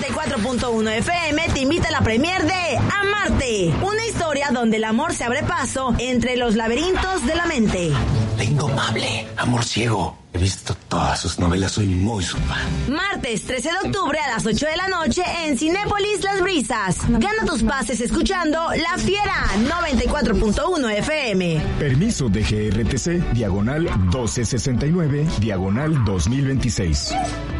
94.1 FM te invita a la premier de Amarte, una historia donde el amor se abre paso entre los laberintos de la mente. La Indomable, Amor Ciego. He visto todas sus novelas, soy muy su fan. Martes 13 de octubre a las 8 de la noche en Cinépolis Las Brisas. Gana tus pases escuchando La Fiera 94.1 FM. Permiso de GRTC, diagonal 1269, diagonal 2026.